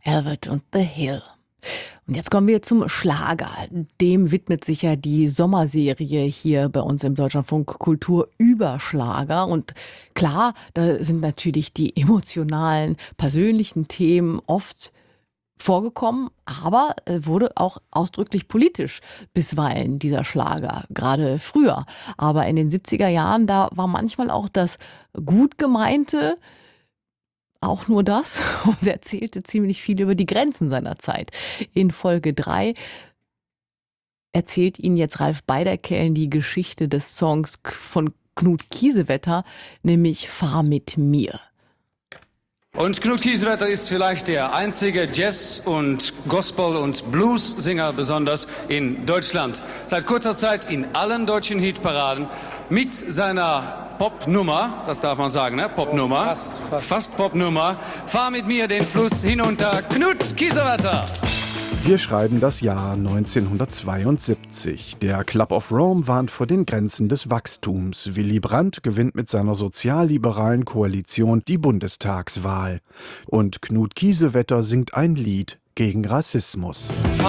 Velvet und the Hill. Und jetzt kommen wir zum Schlager. Dem widmet sich ja die Sommerserie hier bei uns im Deutschlandfunk Kultur über Schlager. Und klar, da sind natürlich die emotionalen, persönlichen Themen oft vorgekommen, aber wurde auch ausdrücklich politisch bisweilen dieser Schlager, gerade früher. Aber in den 70er Jahren, da war manchmal auch das gut gemeinte auch nur das und erzählte ziemlich viel über die Grenzen seiner Zeit. In Folge 3 erzählt Ihnen jetzt Ralf Beiderkellen die Geschichte des Songs von Knut Kiesewetter, nämlich Fahr mit mir. Und Knut Kiesewetter ist vielleicht der einzige Jazz- und Gospel- und Blues-Sänger besonders in Deutschland. Seit kurzer Zeit in allen deutschen Hitparaden mit seiner Popnummer, das darf man sagen, ne? Popnummer, fast Popnummer. Fahr mit mir den Fluss hinunter, Knut Kiesewetter. Wir schreiben das Jahr 1972. Der Club of Rome warnt vor den Grenzen des Wachstums. Willy Brandt gewinnt mit seiner sozialliberalen Koalition die Bundestagswahl. Und Knut Kiesewetter singt ein Lied gegen Rassismus.